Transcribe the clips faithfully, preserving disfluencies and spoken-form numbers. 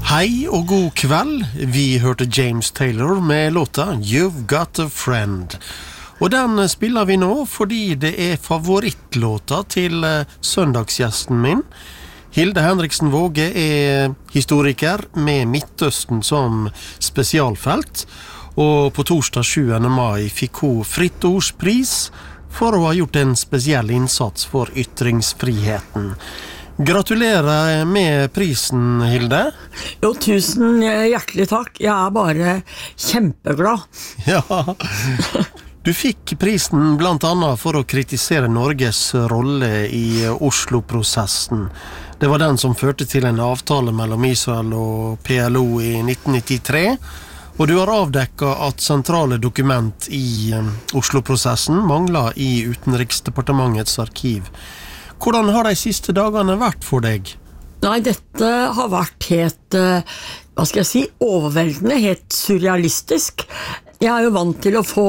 Hei og god kveld. Vi hørte James Taylor med låta You've Got a Friend. Og den spiller vi nå fordi det er favorittlåta til søndagsgjesten min. Hilde Henriksen Våge er historiker med Midtøsten som spesialfelt, og på torsdag sjuende mai fikk hun Fritt Ords pris for å ha gjort en spesiell innsats for ytringsfriheten. Gratulerer med prisen, Hilde. Jo, tusen hjertelig takk. Jeg er bare kjempeglad. Ja, du fikk prisen blant annet for å kritisere Norges rolle i Oslo-prosessen. Det var den som førte til en avtale mellom Israel og P L O i nitten nittitre, og du har avdekket at sentrale dokument i Oslo-prosessen mangler i Utenriksdepartementets arkiv. Hvordan har de siste dagene vært for deg? Nei, dette har vært helt, hva skal jeg si, overveldende, helt surrealistisk. Jeg er jo vant til å få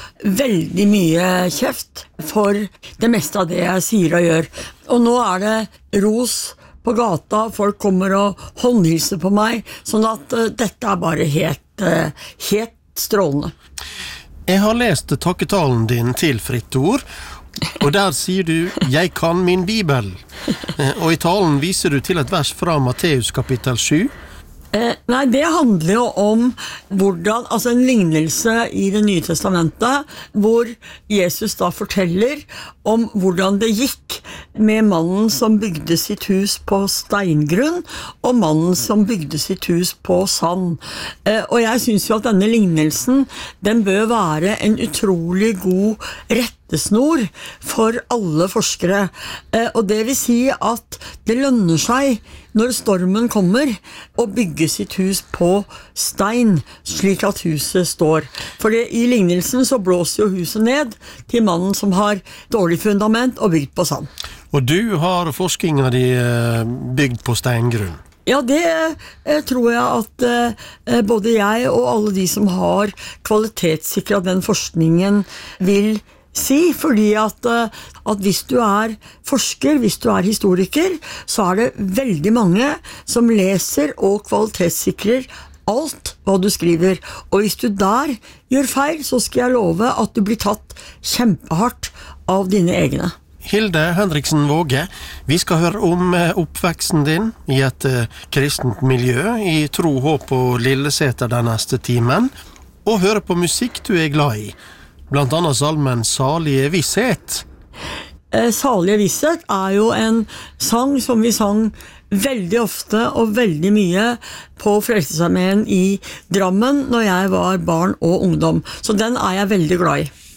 veldig mye kjeft for det meste av det jeg sier og gjør. Og nå er det ros på gata, folk kommer og håndhilser på meg, sånn at uh, dette er bare helt, uh, helt strålende. Jeg har lest takketalen din til Fritt Ord, og der sier du, jeg kan min bibel. Og i talen viser du til et vers fra Matteus kapittel sju. Eh, nei, det handler jo om hvordan, altså en lignelse i det nye testamentet, hvor Jesus da forteller om hvordan det gikk med mannen som bygde sitt hus på steingrunn, og mannen som bygde sitt hus på sand. Eh, og jeg synes jo at denne lignelsen, den bør være en utrolig god rettesnor for alle forskere. Eh, og det vil si at det lønner seg når stormen kommer, å bygge sitt hus på stein, slik at huset står. For det, i lignelsen så blåser jo huset ned til mannen som har dårlig fundament og bygd på sand. Og du har forskninga di bygd på steingrunn. Ja, det eh, tror jeg at eh, både jeg og alle de som har kvalitetssikret den forskningen vil si, fordi at, at hvis du er forsker, hvis du er historiker, så er det veldig mange som leser og kvalitetssikrer alt hva du skriver. Og hvis du der gjør feil, så skal jeg love at du blir tatt kjempehardt av dine egne. Hilde Henriksen Våge, vi skal høre om oppveksten din i et kristent miljø i Tro, Håp og Lilleseter den neste timen, og høre på musikk du er glad i. Blant annet salmen Salige Visshet. Eh, Salige Visshet er jo en sang som vi sang veldig ofte og veldig mye på Frelsesarmeen i Drammen når jeg var barn og ungdom. Så den er jeg veldig glad i.